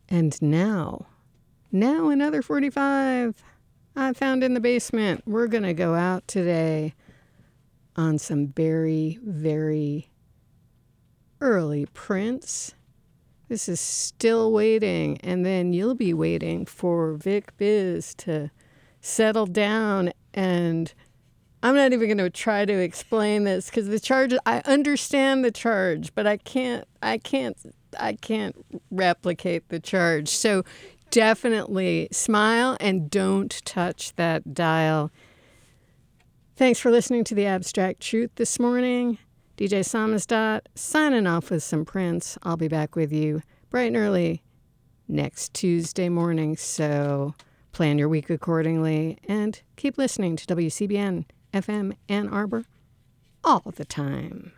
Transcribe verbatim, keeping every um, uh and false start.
And now, now another forty-five I found in the basement. We're going to go out today on some very, very early Prince. This is Still Waiting, and then you'll be waiting for Vic Biz to settle down, and I'm not even going to try to explain this because the charge, I understand the charge, but I can't, I can't, I can't replicate the charge. So definitely smile and don't touch that dial. Thanks for listening to The Abstract Truth this morning. D J Samizdat signing off with some Prince. I'll be back with you bright and early next Tuesday morning. So plan your week accordingly and keep listening to W C B N F M Ann Arbor all the time.